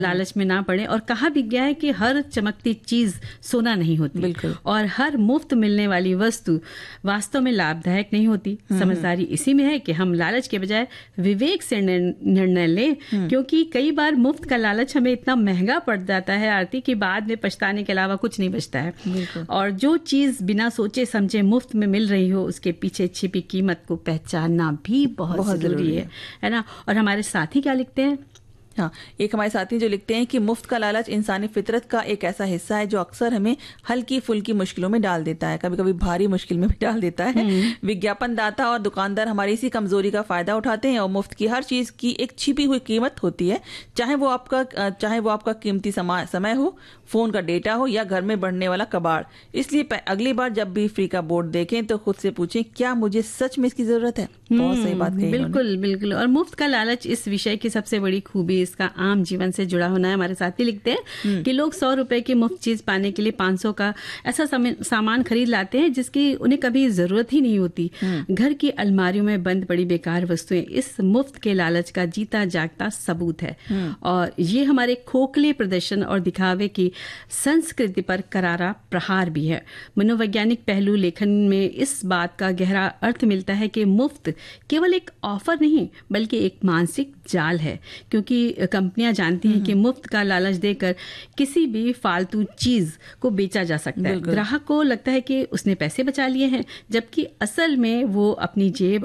लालच में ना पड़े। और कहा भी गया है कि हर चमकती चीज सोना नहीं होती, बिल्कुल। और हर मुफ्त मिलने वाली वस्तु वास्तव में लाभदायक नहीं होती। समझदारी इसी में है कि हम लालच के बजाय विवेक से निर्णय लें, क्योंकि कई बार मुफ्त का लालच हमें इतना महंगा पड़ जाता है आरती कि बाद में पछताने के अलावा कुछ नहीं बचता है। और जो चीज बिना सोचे समझे मुफ्त में मिल रही हो, उसके पीछे छिपी कीमत को पहचानना भी बहुत जरूरी है ना। और हमारे साथी क्या लिखते हैं? हाँ, एक हमारे साथी जो लिखते हैं कि मुफ्त का लालच इंसानी फितरत का एक ऐसा हिस्सा है जो अक्सर हमें हल्की फुल्की मुश्किलों में डाल देता है, कभी कभी भारी मुश्किल में भी डाल देता है। विज्ञापन दाता और दुकानदार हमारी इसी कमजोरी का फायदा उठाते हैं और मुफ्त की हर चीज की एक छिपी हुई कीमत होती है, चाहे वो आपका कीमती समय हो, फोन का डेटा हो या घर में बढ़ने वाला कबाड़। इसलिए अगली बार जब भी फ्री का बोर्ड देखें तो खुद से पूछें, क्या मुझे सच में इसकी जरूरत है? बहुत सही बात कही। बिल्कुल बिल्कुल। और मुफ्त का लालच इस विषय की सबसे बड़ी खूबी इसका आम जीवन से जुड़ा होना है। हमारे साथी लिखते हैं कि लोग 100 रुपए की मुफ्त चीज पाने के लिए 500 का ऐसा सामान खरीद लाते हैं जिसकी उन्हें कभी जरूरत ही नहीं होती। घर की अलमारियों में बंद पड़ी बेकार वस्तुएं इस मुफ्त के लालच का जीता जागता सबूत है। और ये हमारे खोखले प्रदर्शन और दिखावे की संस्कृति पर करारा प्रहार भी है। मनोवैज्ञानिक पहलू लेखन में इस बात का गहरा अर्थ मिलता है कि मुफ्त केवल एक ऑफर नहीं बल्कि एक मानसिक जाल है, क्योंकि कंपनियां जानती हैं कि मुफ्त का लालच देकर किसी भी फालतू चीज को बेचा जा सकता है। ग्राहक को लगता है कि उसने पैसे बचा लिए हैं, जबकि असल में वो अपनी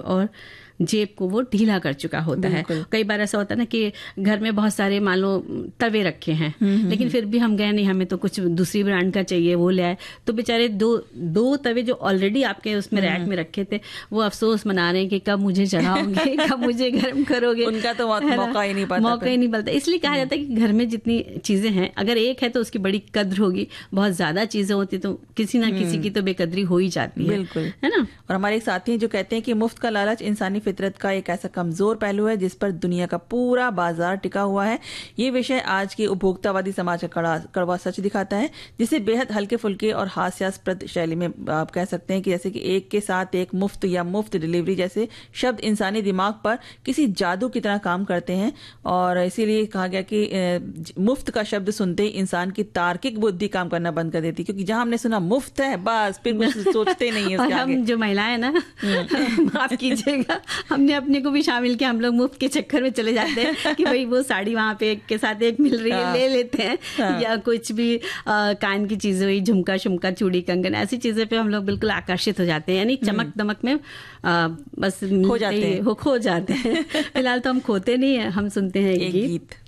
जेब को वो ढीला कर चुका होता है। कई बार ऐसा होता है ना कि घर में बहुत सारे मान लो तवे रखे हैं, लेकिन फिर भी हम गए नहीं, हमें तो कुछ दूसरी ब्रांड का चाहिए, वो ले आए, तो बेचारे दो तवे जो ऑलरेडी आपके उसमें रैक में रखे थे वो अफसोस मना रहे हैं कि कब मुझे जलाओगे, कब मुझे गर्म करोगे। उनका तो मौका ही नहीं मिलता। इसलिए कहा जाता है कि घर में जितनी चीजें हैं, अगर एक है तो उसकी बड़ी कद्र होगी, बहुत ज्यादा चीजें होती तो किसी ना किसी की तो बेकदरी हो ही जाती है, बिल्कुल, है ना। और हमारे एक साथी जो कहते हैं कि मुफ्त का लालच इंसानी फितरत का एक ऐसा कमजोर पहलू है जिस पर दुनिया का पूरा बाजार टिका हुआ है। ये विषय आज के उपभोक्तावादी समाज का कड़वा सच दिखाता है, जिसे बेहद हल्के फुल्के और हास्यास्पद शैली में आप कह सकते हैं कि जैसे कि एक के साथ एक, मुफ्त या मुफ्त डिलीवरी जैसे शब्द इंसानी दिमाग पर किसी जादू की तरह काम करते हैं। और इसीलिए कहा गया कि मुफ्त का शब्द सुनते ही इंसान की तार्किक बुद्धि काम करना बंद कर देती, क्योंकि जहां हमने सुना मुफ्त है बस फिर कुछ सोचते नहीं है। और हम जो महिलाएं ना, माफ कीजिएगा, हमने अपने को भी शामिल किया, हम लोग मुफ्त के चक्कर में चले जाते हैं कि भाई वो साड़ी वहां पे एक के साथ एक मिल रही है, ले लेते हैं। या कुछ भी कान की चीजें हुई, झुमका शुमका चूड़ी कंगन, ऐसी चीजें पे हम लोग बिल्कुल आकर्षित हो जाते हैं, यानी चमक दमक में बस खो जाते हैं। फिलहाल तो हम खोते नहीं है, हम सुनते हैं एक गीत।